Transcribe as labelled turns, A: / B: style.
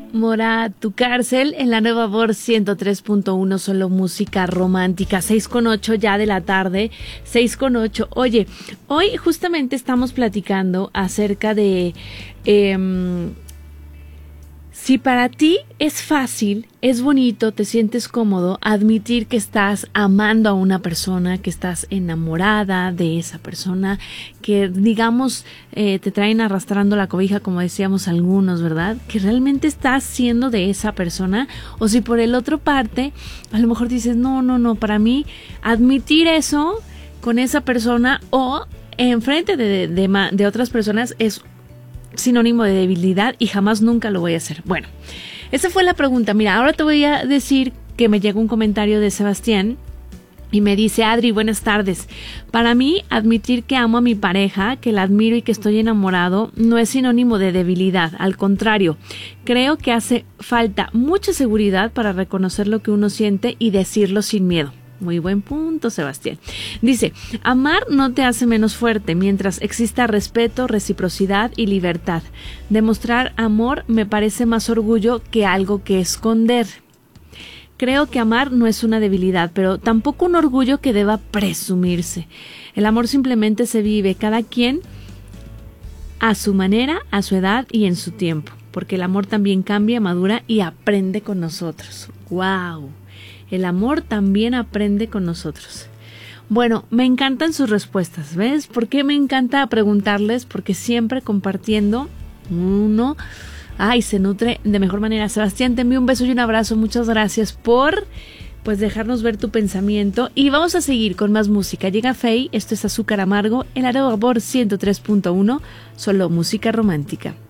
A: Mora, tu cárcel en la Nueva Voz 103.1, solo música romántica, 6:08 ya de la tarde, 6:08. Oye, hoy justamente estamos platicando acerca de si para ti es fácil, es bonito, te sientes cómodo admitir que estás amando a una persona, que estás enamorada de esa persona, que digamos te traen arrastrando la cobija, como decíamos algunos, ¿verdad? Que realmente estás siendo de esa persona, o si por el otro parte, a lo mejor dices, no, para mí admitir eso con esa persona o enfrente de otras personas es sinónimo de debilidad y jamás nunca lo voy a hacer. Bueno, esa fue la pregunta. Mira, ahora te voy a decir que me llegó un comentario de Sebastián y me dice: Adri, buenas tardes. Para mí, admitir que amo a mi pareja, que la admiro y que estoy enamorado no es sinónimo de debilidad. Al contrario, creo que hace falta mucha seguridad para reconocer lo que uno siente y decirlo sin miedo. Muy buen punto, Sebastián. Dice, amar no te hace menos fuerte mientras exista respeto, reciprocidad y libertad. Demostrar amor me parece más orgullo que algo que esconder. Creo que amar no es una debilidad, pero tampoco un orgullo que deba presumirse. El amor simplemente se vive cada quien a su manera, a su edad y en su tiempo, porque el amor también cambia, madura y aprende con nosotros. ¡Wow! El amor también aprende con nosotros. Bueno, me encantan sus respuestas, ¿ves? ¿Por qué me encanta preguntarles? Porque siempre compartiendo uno, se nutre de mejor manera. Sebastián, te envío un beso y un abrazo. Muchas gracias por dejarnos ver tu pensamiento. Y vamos a seguir con más música. Llega Faye, esto es Azúcar Amargo, en la Nueva Voz 103.1, solo música romántica.